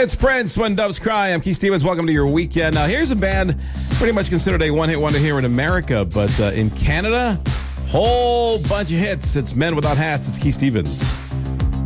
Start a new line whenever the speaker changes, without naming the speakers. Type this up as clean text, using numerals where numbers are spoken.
It's Prince, When Doves Cry. I'm Keith Stevens. Welcome to your weekend. Now, here's a band pretty much considered a one-hit wonder here in America, but in Canada, whole bunch of hits. It's Men Without Hats. It's Keith Stevens.